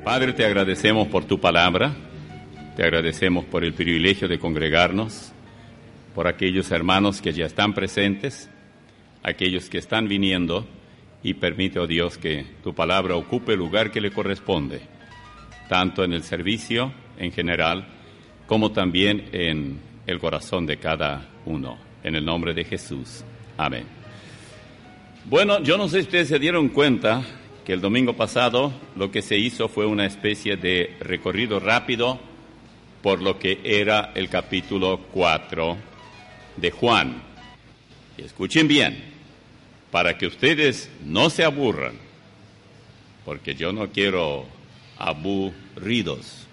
Padre, te agradecemos por tu palabra, te agradecemos por el privilegio de congregarnos, por aquellos hermanos que ya están presentes, aquellos que están viniendo, y permite, oh Dios, que tu palabra ocupe el lugar que le corresponde, tanto en el servicio en general, como también en el corazón de cada uno. En el nombre de Jesús. Amén. Bueno, yo no sé si ustedes se dieron cuenta que el domingo pasado lo que se hizo fue una especie de recorrido rápido por lo que era el capítulo 4 de Juan. Y escuchen bien, para que ustedes no se aburran, porque yo no quiero aburridos.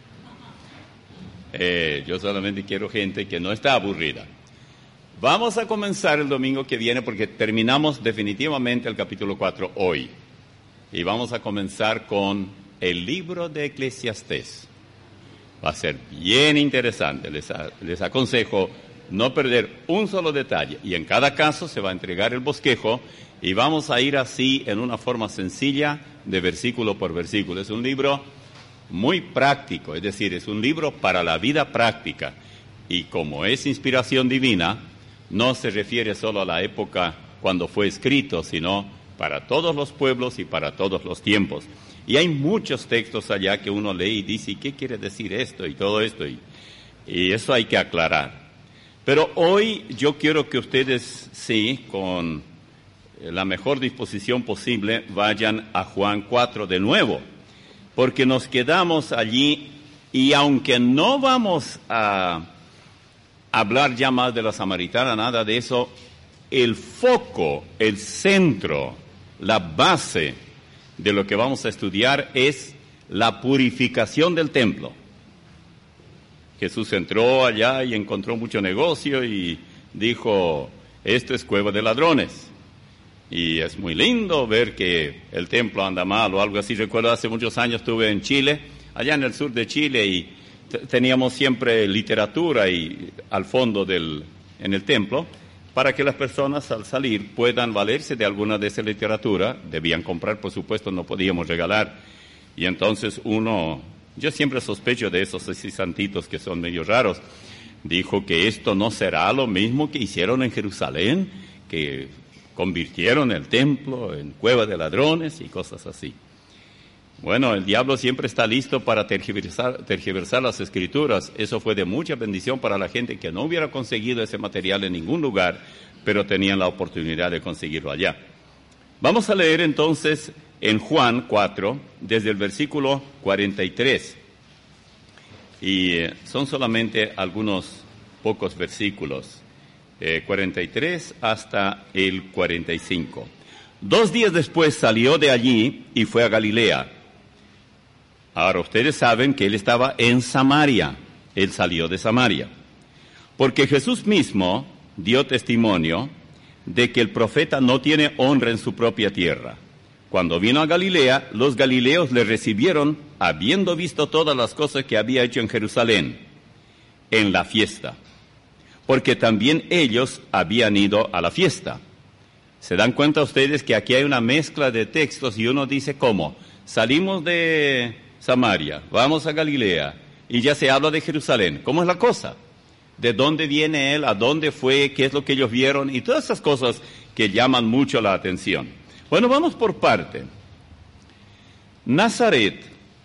Yo solamente quiero gente que no está aburrida. Vamos a comenzar el domingo que viene porque terminamos definitivamente el capítulo 4 hoy. Y vamos a comenzar con el libro de Eclesiastés. Va a ser bien interesante. Les aconsejo no perder un solo detalle. Y en cada caso se va a entregar el bosquejo y vamos a ir así en una forma sencilla de versículo por versículo. Es un libro muy práctico, es decir, es un libro para la vida práctica. Y como es inspiración divina, no se refiere solo a la época cuando fue escrito, sino para todos los pueblos y para todos los tiempos. Y hay muchos textos allá que uno lee y dice, ¿qué quiere decir esto y todo esto? Y eso hay que aclarar. Pero hoy yo quiero que ustedes, sí, con la mejor disposición posible, vayan a Juan 4 de nuevo, porque nos quedamos allí y aunque no vamos a hablar ya más de la samaritana, nada de eso, el foco, el centro, la base de lo que vamos a estudiar es la purificación del templo. Jesús entró allá y encontró mucho negocio y dijo, esto es cueva de ladrones. Y es muy lindo ver que el templo anda mal o algo así. Recuerdo hace muchos años estuve en Chile, allá en el sur de Chile, y teníamos siempre literatura y al fondo en el templo, para que las personas al salir puedan valerse de alguna de esa literatura. Debían comprar, por supuesto, no podíamos regalar. Y entonces yo siempre sospecho de esos así santitos que son medio raros, dijo que esto no será lo mismo que hicieron en Jerusalén, que convirtieron el templo en cueva de ladrones y cosas así. Bueno, el diablo siempre está listo para tergiversar las escrituras. Eso fue de mucha bendición para la gente que no hubiera conseguido ese material en ningún lugar, pero tenían la oportunidad de conseguirlo allá. Vamos a leer entonces en Juan 4, desde el versículo 43. Y son solamente algunos pocos versículos, 43 hasta el 45. 2 días después salió de allí y fue a Galilea. Ahora, ustedes saben que él estaba en Samaria. Él salió de Samaria. Porque Jesús mismo dio testimonio de que el profeta no tiene honra en su propia tierra. Cuando vino a Galilea, los galileos le recibieron, habiendo visto todas las cosas que había hecho en Jerusalén, en la fiesta. Porque también ellos habían ido a la fiesta. ¿Se dan cuenta ustedes que aquí hay una mezcla de textos y uno dice cómo? Salimos de Samaria, vamos a Galilea y ya se habla de Jerusalén. ¿Cómo es la cosa? ¿De dónde viene él? ¿A dónde fue? ¿Qué es lo que ellos vieron? Y todas esas cosas que llaman mucho la atención. Bueno, vamos por parte. Nazaret,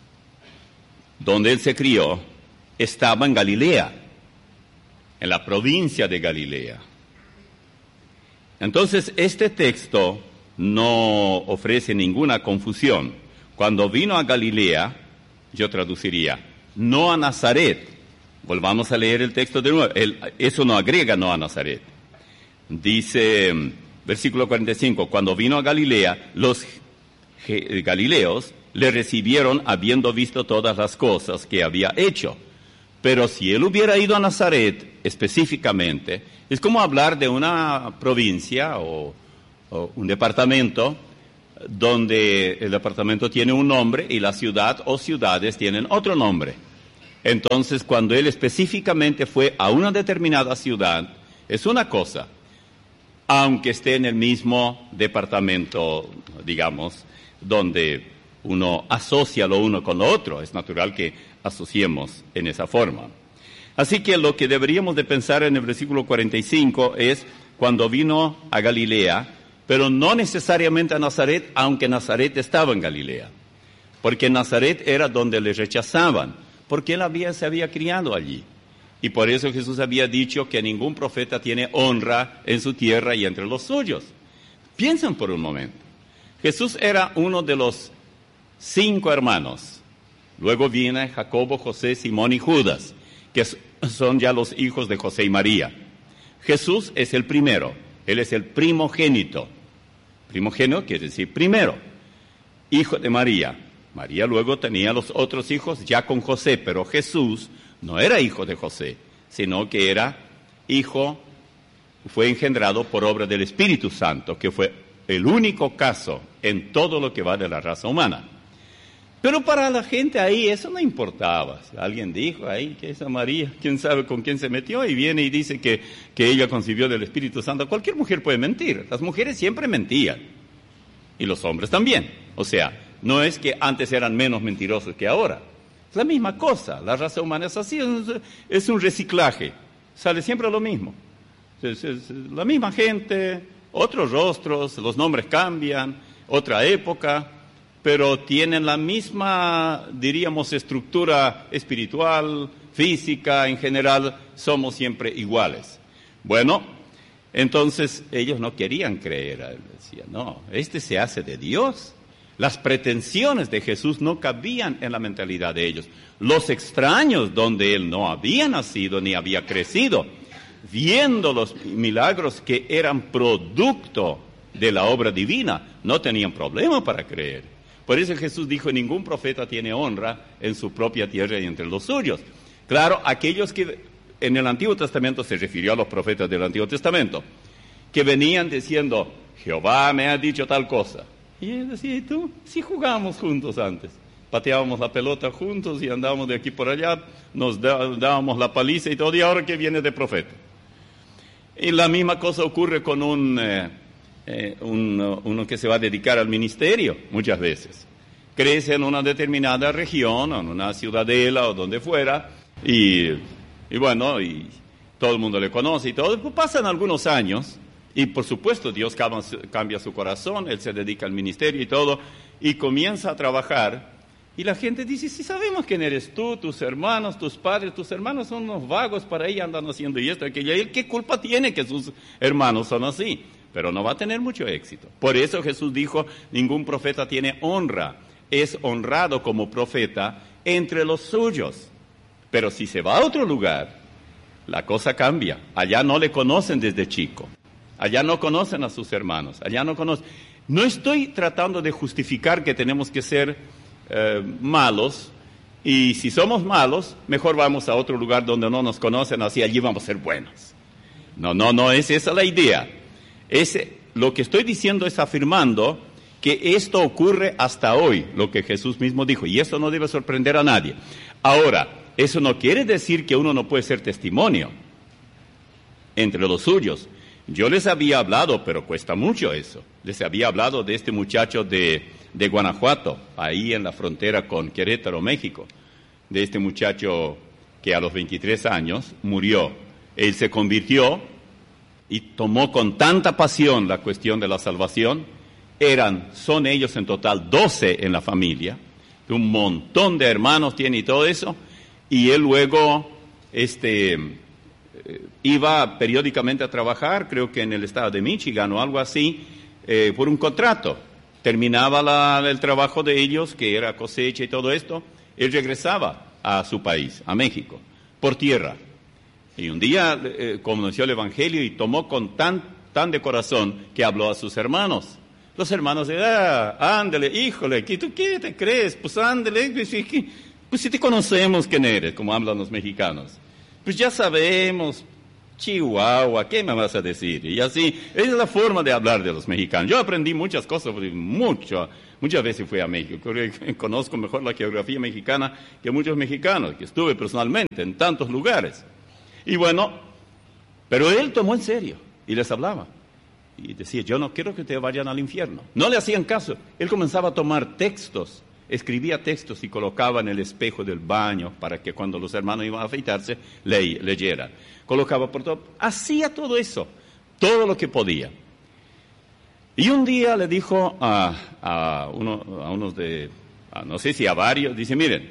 donde él se crió, estaba en Galilea, en la provincia de Galilea. Entonces, este texto no ofrece ninguna confusión. Cuando vino a Galilea, yo traduciría, no a Nazaret. Volvamos a leer el texto de nuevo. Eso no agrega no a Nazaret. Dice, versículo 45, cuando vino a Galilea, los galileos le recibieron habiendo visto todas las cosas que había hecho. Pero si él hubiera ido a Nazaret específicamente, es como hablar de una provincia o un departamento donde el departamento tiene un nombre y la ciudad o ciudades tienen otro nombre. Entonces, cuando él específicamente fue a una determinada ciudad, es una cosa, aunque esté en el mismo departamento, digamos, donde uno asocia lo uno con lo otro, es natural que asociemos en esa forma. Así que lo que deberíamos de pensar en el versículo 45 es cuando vino a Galilea, pero no necesariamente a Nazaret, aunque Nazaret estaba en Galilea, porque Nazaret era donde le rechazaban, porque él se había criado allí. Y por eso Jesús había dicho que ningún profeta tiene honra en su tierra y entre los suyos. Piensen por un momento. Jesús era uno de los 5 hermanos. Luego viene Jacobo, José, Simón y Judas, que son ya los hijos de José y María. Jesús es el primero, él es el primogénito. Primogénito quiere decir primero, hijo de María. María luego tenía los otros hijos ya con José, pero Jesús no era hijo de José, sino que era fue engendrado por obra del Espíritu Santo, que fue el único caso en todo lo que va de la raza humana. Pero para la gente ahí eso no importaba. Alguien dijo ahí que esa María, quién sabe con quién se metió, y viene y dice que ella concibió del Espíritu Santo. Cualquier mujer puede mentir. Las mujeres siempre mentían. Y los hombres también. O sea, no es que antes eran menos mentirosos que ahora. Es la misma cosa. La raza humana es así, es un reciclaje. Sale siempre lo mismo. Es la misma gente, otros rostros, los nombres cambian, otra época, pero tienen la misma, diríamos, estructura espiritual, física, en general, somos siempre iguales. Bueno, entonces ellos no querían creer, decían, no, este se hace de Dios. Las pretensiones de Jesús no cabían en la mentalidad de ellos. Los extraños donde él no había nacido ni había crecido, viendo los milagros que eran producto de la obra divina, no tenían problema para creer. Por eso Jesús dijo, ningún profeta tiene honra en su propia tierra y entre los suyos. Claro, aquellos que en el Antiguo Testamento, se refirió a los profetas del Antiguo Testamento, que venían diciendo, Jehová me ha dicho tal cosa. Y él decía, ¿y tú? Sí jugábamos juntos antes. Pateábamos la pelota juntos y andábamos de aquí por allá, nos dábamos la paliza y todo, y ahora que viene de profeta. Y la misma cosa ocurre con uno que se va a dedicar al ministerio muchas veces. Crece en una determinada región, en una ciudadela o donde fuera, y bueno, y todo el mundo le conoce y todo. Pues pasan algunos años, y por supuesto Dios cambia su corazón, él se dedica al ministerio y todo, y comienza a trabajar, y la gente dice, sí sabemos quién eres tú, tus hermanos, tus padres, tus hermanos son unos vagos para ahí, andan haciendo y esto, aquello, y él qué culpa tiene que sus hermanos son así. Pero no va a tener mucho éxito. Por eso Jesús dijo, ningún profeta tiene honra, es honrado como profeta entre los suyos. Pero si se va a otro lugar, la cosa cambia. Allá no le conocen desde chico, allá no conocen a sus hermanos, allá no conocen. No estoy tratando de justificar que tenemos que ser malos, y si somos malos, mejor vamos a otro lugar donde no nos conocen, así allí vamos a ser buenos. No es esa la idea. Lo que estoy diciendo es afirmando que esto ocurre hasta hoy, lo que Jesús mismo dijo, y eso no debe sorprender a nadie. Ahora, eso no quiere decir que uno no puede ser testimonio entre los suyos. Yo les había hablado, pero cuesta mucho eso, les había hablado de este muchacho de Guanajuato, ahí en la frontera con Querétaro, México, de este muchacho que a los 23 años murió. Él se convirtió y tomó con tanta pasión la cuestión de la salvación. Son ellos en total 12 en la familia, un montón de hermanos tiene y todo eso, y él luego iba periódicamente a trabajar, creo que en el estado de Michigan o algo así, por un contrato. Terminaba el trabajo de ellos, que era cosecha y todo esto, él regresaba a su país, a México, por tierra. Y un día conoció el Evangelio y tomó con tan de corazón que habló a sus hermanos. Los hermanos ándale, híjole, ¿tú qué te crees? Pues ándale, pues si te conocemos quién eres, como hablan los mexicanos. Pues ya sabemos, Chihuahua, ¿qué me vas a decir? Y así, esa es la forma de hablar de los mexicanos. Yo aprendí muchas cosas, muchas veces fui a México. Conozco mejor la geografía mexicana que muchos mexicanos, que estuve personalmente en tantos lugares. Y bueno, pero él tomó en serio y les hablaba. Y decía, yo no quiero que te vayan al infierno. No le hacían caso. Él comenzaba a tomar textos escribía textos y colocaba en el espejo del baño para que cuando los hermanos iban a afeitarse, leyeran. Colocaba por todo, hacía todo eso, todo lo que podía. Y un día le dijo no sé si a varios, dice, miren,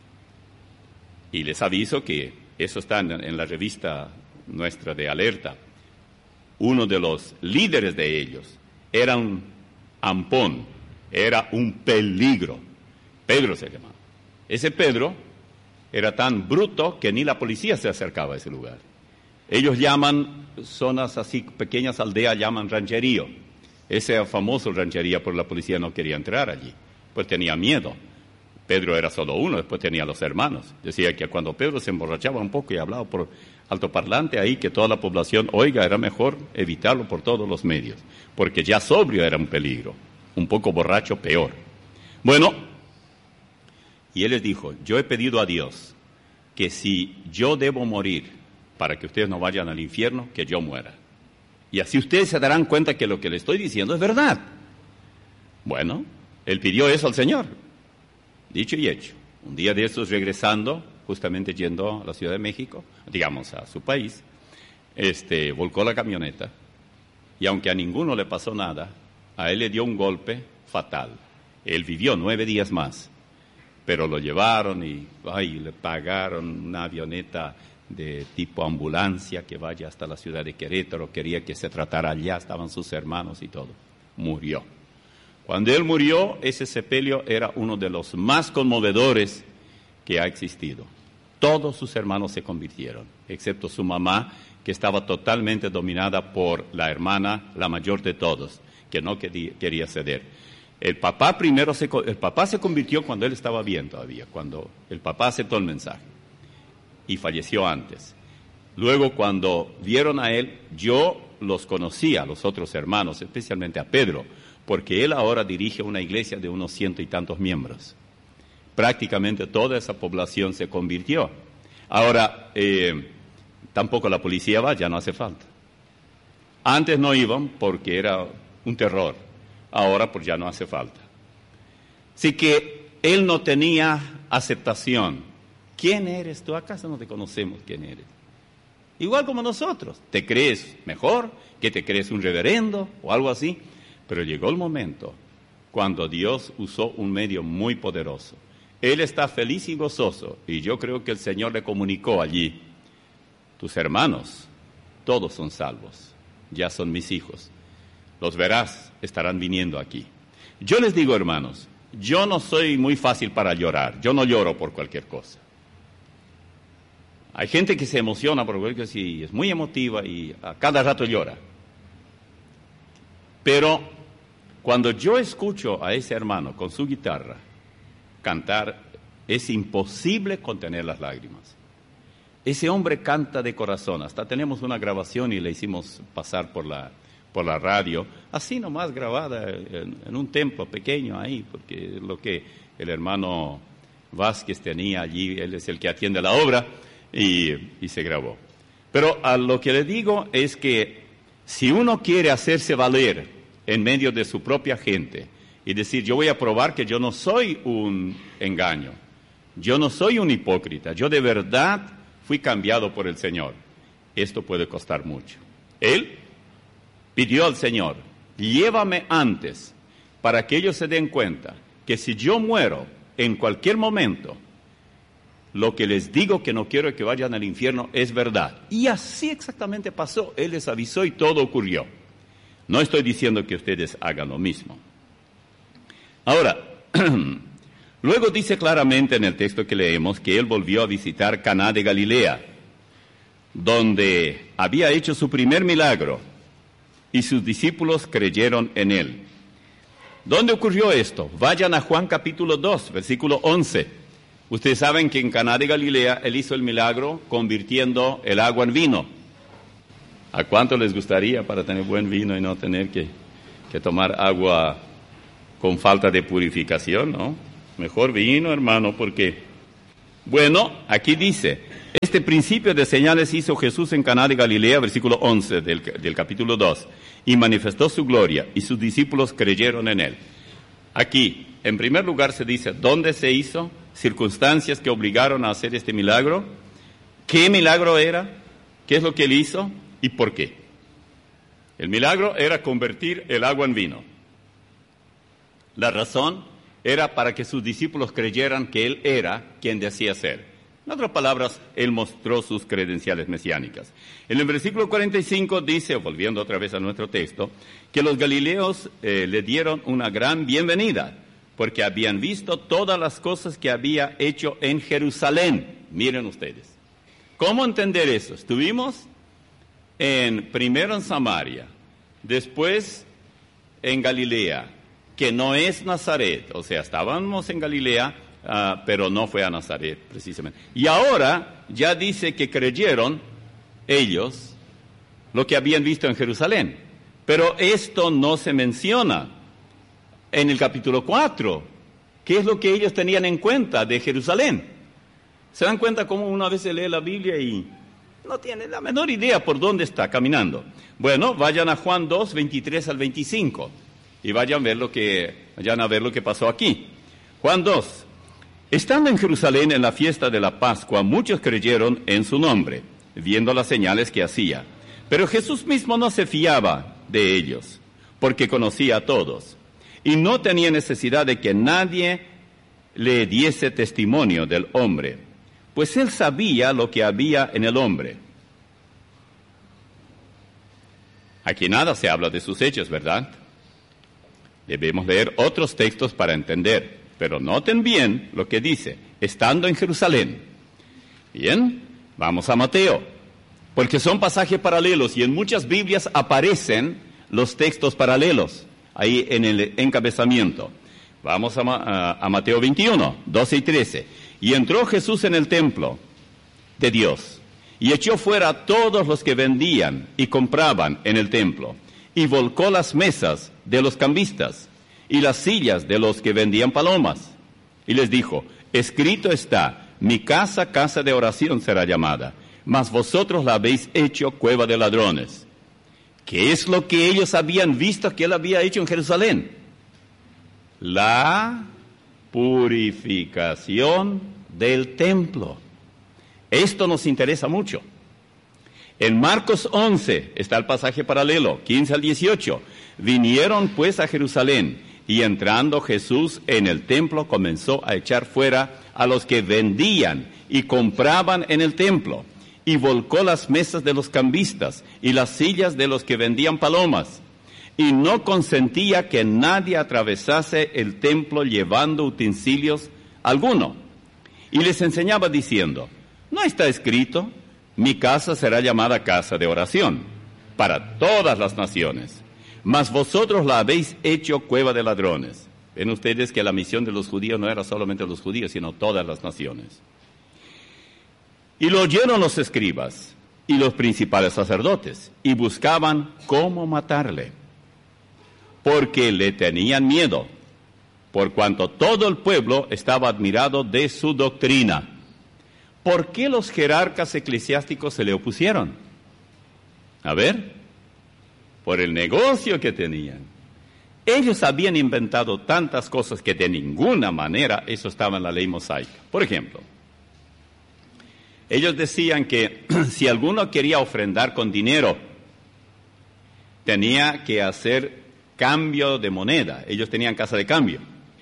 y les aviso que eso está en la revista nuestra de Alerta, uno de los líderes de ellos era un ampón, era un peligro. Pedro se llamaba. Ese Pedro era tan bruto que ni la policía se acercaba a ese lugar. Ellos llaman, zonas así, pequeñas aldeas, llaman rancherío. Ese era famoso ranchería, pero la policía no quería entrar allí, pues tenía miedo. Pedro era solo uno, después tenía los hermanos. Decía que cuando Pedro se emborrachaba un poco y hablaba por altoparlante ahí, que toda la población oiga, era mejor evitarlo por todos los medios, porque ya sobrio era un peligro, un poco borracho peor. Bueno, y él les dijo, yo he pedido a Dios que si yo debo morir para que ustedes no vayan al infierno, que yo muera. Y así ustedes se darán cuenta que lo que le estoy diciendo es verdad. Bueno, él pidió eso al Señor. Dicho y hecho. Un día de estos regresando, justamente yendo a la Ciudad de México, digamos a su país, volcó la camioneta y aunque a ninguno le pasó nada, a él le dio un golpe fatal. Él vivió 9 días más, pero lo llevaron y le pagaron una avioneta de tipo ambulancia que vaya hasta la ciudad de Querétaro, quería que se tratara allá, estaban sus hermanos y todo. Murió. Cuando él murió, ese sepelio era uno de los más conmovedores que ha existido. Todos sus hermanos se convirtieron, excepto su mamá, que estaba totalmente dominada por la hermana, la mayor de todos, que no quería ceder. El papá se convirtió cuando él estaba bien todavía, cuando el papá aceptó el mensaje y falleció antes. Luego, cuando vieron a él, yo los conocía, a los otros hermanos, especialmente a Pedro, porque él ahora dirige una iglesia de unos 100 y tantos miembros. Prácticamente toda esa población se convirtió. Ahora, tampoco la policía va, ya no hace falta. Antes no iban porque era un terror, ahora pues ya no hace falta. Así que él no tenía aceptación. ¿Quién eres tú? ¿Acaso no te conocemos quién eres? Igual como nosotros, ¿te crees mejor? ¿Que te crees un reverendo o algo así? Pero llegó el momento cuando Dios usó un medio muy poderoso. Él está feliz y gozoso, y yo creo que el Señor le comunicó allí, tus hermanos, todos son salvos, ya son mis hijos, los verás, estarán viniendo aquí. Yo les digo, hermanos, yo no soy muy fácil para llorar, yo no lloro por cualquier cosa. Hay gente que se emociona por cualquier cosa y es muy emotiva y a cada rato llora. Pero cuando yo escucho a ese hermano con su guitarra cantar, es imposible contener las lágrimas. Ese hombre canta de corazón. Hasta tenemos una grabación y le hicimos pasar por la radio, así nomás grabada en un templo pequeño ahí, porque es lo que el hermano Vázquez tenía allí, él es el que atiende la obra, y se grabó. Pero a lo que le digo es que si uno quiere hacerse valer en medio de su propia gente y decir, yo voy a probar que yo no soy un engaño, yo no soy un hipócrita, yo de verdad fui cambiado por el Señor, esto puede costar mucho. Él pidió al Señor, llévame antes para que ellos se den cuenta que si yo muero en cualquier momento, lo que les digo que no quiero que vayan al infierno es verdad. Y así exactamente pasó. Él les avisó y todo ocurrió. No estoy diciendo que ustedes hagan lo mismo. Ahora, luego dice claramente en el texto que leemos que él volvió a visitar Caná de Galilea, donde había hecho su primer milagro, y sus discípulos creyeron en él. ¿Dónde ocurrió esto? Vayan a Juan capítulo 2, versículo 11. Ustedes saben que en Caná de Galilea él hizo el milagro convirtiendo el agua en vino. ¿A cuánto les gustaría para tener buen vino y no tener que tomar agua con falta de purificación, no? Mejor vino, hermano, porque... Bueno, aquí dice, este principio de señales hizo Jesús en Caná de Galilea, versículo 11 del capítulo 2, y manifestó su gloria, y sus discípulos creyeron en él. Aquí, En primer lugar se dice dónde se hizo, circunstancias que obligaron a hacer este milagro, qué milagro era, qué es lo que él hizo y por qué. El milagro era convertir el agua en vino. La razón era para que sus discípulos creyeran que él era quien decía ser. En otras palabras, él mostró sus credenciales mesiánicas. En el versículo 45 dice, volviendo otra vez a nuestro texto, que los galileos le dieron una gran bienvenida, porque habían visto todas las cosas que había hecho en Jerusalén. Miren ustedes. ¿Cómo entender eso? Estuvimos primero en Samaria, después en Galilea, que no es Nazaret, o sea, estábamos en Galilea, pero no fue a Nazaret precisamente. Y ahora ya dice que creyeron ellos lo que habían visto en Jerusalén, pero esto no se menciona en el capítulo 4. ¿Qué es lo que ellos tenían en cuenta de Jerusalén? ¿Se dan cuenta cómo una vez se lee la Biblia y no tiene la menor idea por dónde está caminando? Bueno, vayan a Juan 2, 23 al 25 y vayan a ver lo que pasó aquí. Juan 2. Estando en Jerusalén en la fiesta de la Pascua, muchos creyeron en su nombre, viendo las señales que hacía. Pero Jesús mismo no se fiaba de ellos, porque conocía a todos, y no tenía necesidad de que nadie le diese testimonio del hombre, pues él sabía lo que había en el hombre. Aquí nada se habla de sus hechos, ¿verdad? Debemos leer otros textos para entender, pero noten bien lo que dice, estando en Jerusalén. Bien, vamos a Mateo, porque son pasajes paralelos y en muchas Biblias aparecen los textos paralelos, ahí en el encabezamiento. Vamos a Mateo 21, 12 y 13. Y entró Jesús en el templo de Dios, y echó fuera a todos los que vendían y compraban en el templo, y volcó las mesas de los cambistas y las sillas de los que vendían palomas. Y les dijo, escrito está, mi casa, casa de oración será llamada, mas vosotros la habéis hecho cueva de ladrones. ¿Qué es lo que ellos habían visto que él había hecho en Jerusalén? La purificación del templo. Esto nos interesa mucho. En Marcos 11 está el pasaje paralelo, 15 al 18. Vinieron pues a Jerusalén, y entrando Jesús en el templo comenzó a echar fuera a los que vendían y compraban en el templo, y volcó las mesas de los cambistas y las sillas de los que vendían palomas, y no consentía que nadie atravesase el templo llevando utensilios alguno. Y les enseñaba diciendo, ¿no está escrito? Mi casa será llamada casa de oración para todas las naciones, mas vosotros la habéis hecho cueva de ladrones. Ven ustedes que la misión de los judíos no era solamente los judíos, sino todas las naciones. Y lo oyeron los escribas y los principales sacerdotes, y buscaban cómo matarle, porque le tenían miedo, por cuanto todo el pueblo estaba admirado de su doctrina. ¿Por qué los jerarcas eclesiásticos se le opusieron? A ver, por el negocio que tenían. Ellos habían inventado tantas cosas que de ninguna manera eso estaba en la ley mosaica. Por ejemplo, ellos decían que si alguno quería ofrendar con dinero, tenía que hacer cambio de moneda. Ellos tenían casa de cambio.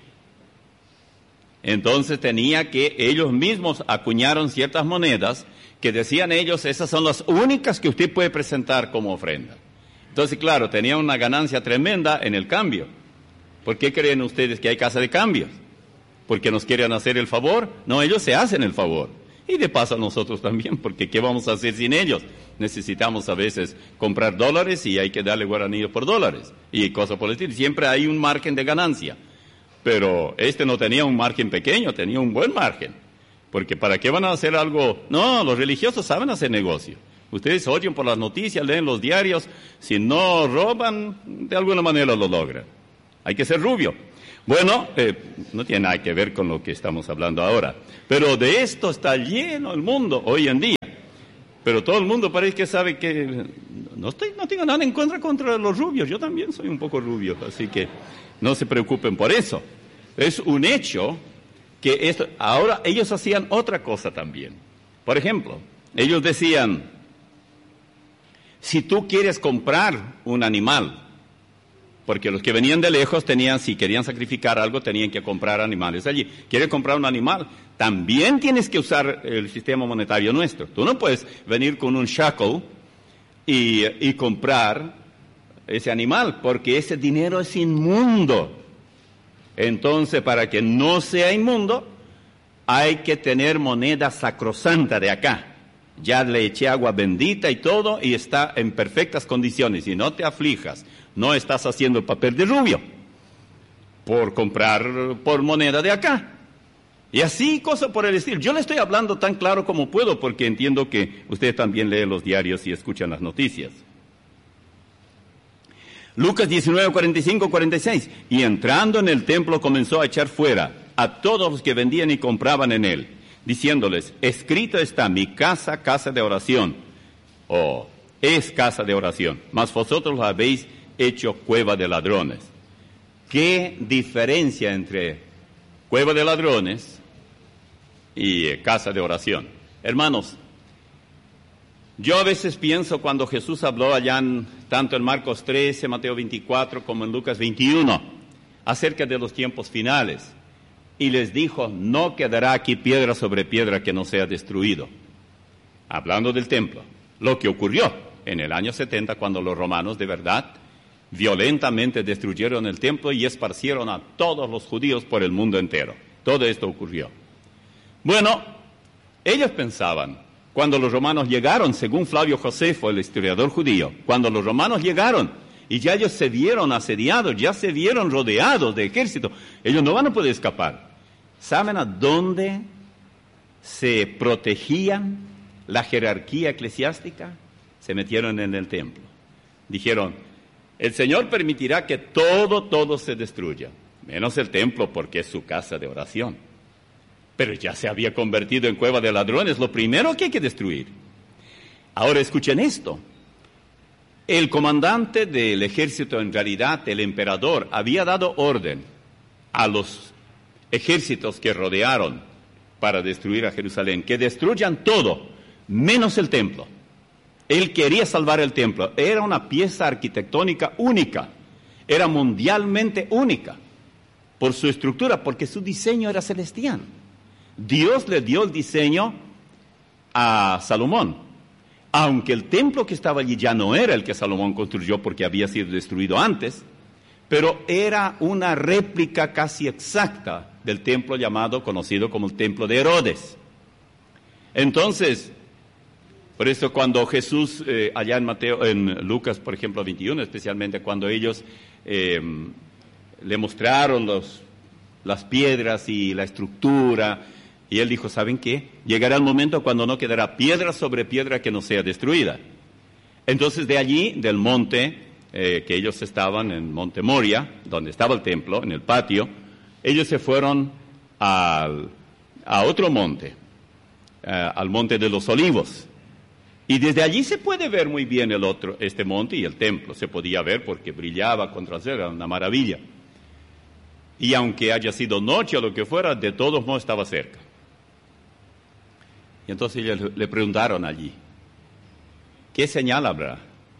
Entonces tenía que ellos mismos acuñaron ciertas monedas que decían ellos, esas son las únicas que usted puede presentar como ofrenda. Entonces, claro, tenían una ganancia tremenda en el cambio. ¿Por qué creen ustedes que hay casa de cambios? ¿Porque nos quieren hacer el favor? No, ellos se hacen el favor. Y de paso a nosotros también, porque ¿qué vamos a hacer sin ellos? Necesitamos a veces comprar dólares y hay que darle guaraníes por dólares y cosas por el estilo. Siempre hay un margen de ganancia. Pero no tenía un margen pequeño, tenía un buen margen. Porque ¿para qué van a hacer algo? No, los religiosos saben hacer negocio. Ustedes oyen por las noticias, leen los diarios. Si no roban, de alguna manera lo logran. Hay que ser rubio. Bueno, no tiene nada que ver con lo que estamos hablando ahora. Pero de esto está lleno el mundo hoy en día. Pero todo el mundo parece que sabe que no tengo nada en contra los rubios. Yo también soy un poco rubio, así que no se preocupen por eso. Es un hecho que esto, ahora ellos hacían otra cosa también. Por ejemplo, ellos decían, si tú quieres comprar un animal, porque los que venían de lejos tenían, si querían sacrificar algo, tenían que comprar animales allí. ¿Quieres comprar un animal? También tienes que usar el sistema monetario nuestro. Tú no puedes venir con un shekel y comprar ese animal, porque ese dinero es inmundo. Entonces, para que no sea inmundo, hay que tener moneda sacrosanta de acá. Ya le eché agua bendita y todo, y está en perfectas condiciones. Y no te aflijas, no estás haciendo el papel de rubio por comprar por moneda de acá. Y así, cosas por el estilo. Yo le estoy hablando tan claro como puedo, porque entiendo que ustedes también leen los diarios y escuchan las noticias. Lucas 19, 45, 46. Y entrando en el templo comenzó a echar fuera a todos los que vendían y compraban en él, diciéndoles, escrito está, mi casa, casa de oración, o es casa de oración, mas vosotros la habéis hecho cueva de ladrones. ¿Qué diferencia entre cueva de ladrones y casa de oración? Hermanos, yo a veces pienso cuando Jesús habló allá tanto en Marcos 13, Mateo 24, como en Lucas 21, acerca de los tiempos finales, y les dijo, no quedará aquí piedra sobre piedra que no sea destruido. Hablando del templo, lo que ocurrió en el año 70, cuando los romanos de verdad violentamente destruyeron el templo y esparcieron a todos los judíos por el mundo entero. Todo esto ocurrió. Bueno, ellos pensaban, cuando los romanos llegaron, según Flavio Josefo, el historiador judío, cuando los romanos llegaron y ya ellos se vieron asediados, ya se vieron rodeados de ejército, ellos no van a poder escapar. ¿Saben a dónde se protegían la jerarquía eclesiástica? Se metieron en el templo. Dijeron, el Señor permitirá que todo se destruya, menos el templo porque es su casa de oración. Pero ya se había convertido en cueva de ladrones, lo primero que hay que destruir. Ahora escuchen esto. El comandante del ejército, en realidad el emperador, había dado orden a los ejércitos que rodearon para destruir a Jerusalén, que destruyan todo, menos el templo. Él quería salvar el templo. Era una pieza arquitectónica única, era mundialmente única por su estructura, porque su diseño era celestial. Dios le dio el diseño a Salomón, aunque el templo que estaba allí ya no era el que Salomón construyó porque había sido destruido antes, pero era una réplica casi exacta del templo conocido como el templo de Herodes. Entonces, por eso cuando Jesús, allá en Lucas, por ejemplo, 21, especialmente cuando ellos le mostraron las piedras y la estructura, y él dijo, ¿saben qué? Llegará el momento cuando no quedará piedra sobre piedra que no sea destruida. Entonces de allí, del monte, que ellos estaban en Monte Moria, donde estaba el templo, en el patio, ellos se fueron a otro monte, al monte de los Olivos. Y desde allí se puede ver muy bien este monte y el templo. Se podía ver porque brillaba contra el cielo, era una maravilla. Y aunque haya sido noche o lo que fuera, de todos modos estaba cerca. Y entonces ellos le preguntaron allí, ¿qué señal habrá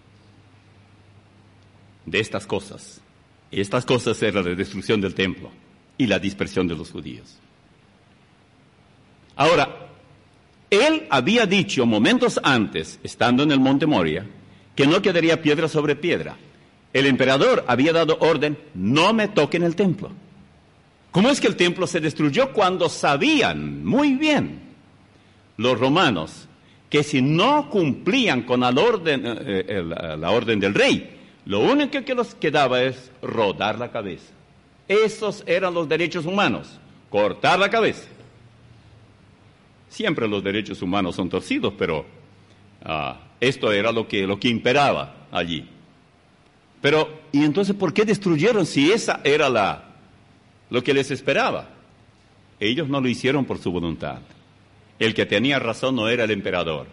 de estas cosas? Y estas cosas eran la destrucción del templo y la dispersión de los judíos. Ahora, él había dicho momentos antes, estando en el monte Moria, que no quedaría piedra sobre piedra. El emperador había dado orden, no me toquen el templo. ¿Cómo es que el templo se destruyó cuando sabían muy bien los romanos que si no cumplían con la orden del rey, lo único que les quedaba es rodar la cabeza? Esos eran los derechos humanos, cortar la cabeza. Siempre los derechos humanos son torcidos, pero esto era lo que imperaba allí. Pero, ¿y entonces por qué destruyeron si esa era lo que les esperaba? Ellos no lo hicieron por su voluntad. El que tenía razón no era el emperador,